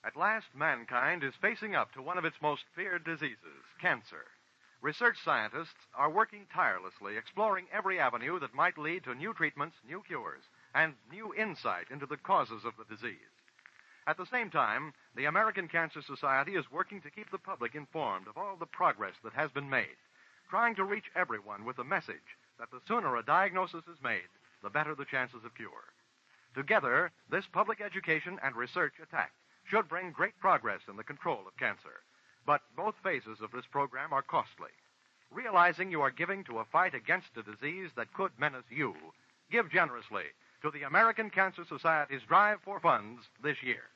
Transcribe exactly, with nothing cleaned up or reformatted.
At last, mankind is facing up to one of its most feared diseases, cancer. Research scientists are working tirelessly, exploring every avenue that might lead to new treatments, new cures, and new insight into the causes of the disease. At the same time, the American Cancer Society is working to keep the public informed of all the progress that has been made, trying to reach everyone with the message that the sooner a diagnosis is made, the better the chances of cure. Together, this public education and research attack should bring great progress in the control of cancer. But both phases of this program are costly. Realizing you are giving to a fight against a disease that could menace you, give generously to the American Cancer Society's drive for funds this year.